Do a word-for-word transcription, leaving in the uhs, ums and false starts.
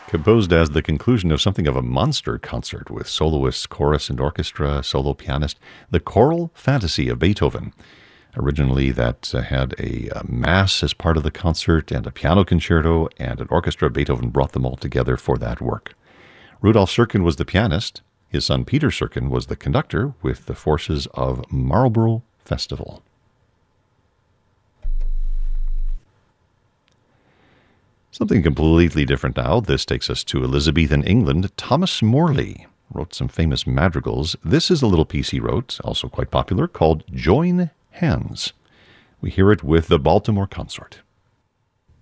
Composed as the conclusion of something of a monster concert with soloists, chorus, and orchestra, solo pianist, the Choral Fantasy of Beethoven. Originally, that uh, had a, a mass as part of the concert and a piano concerto and an orchestra. Beethoven brought them all together for that work. Rudolf Serkin was the pianist. His son Peter Serkin was the conductor with the forces of Marlborough Festival. Something completely different now. This takes us to Elizabethan England. Thomas Morley wrote some famous madrigals. This is a little piece he wrote, also quite popular, called Join Hands. We hear it with the Baltimore Consort.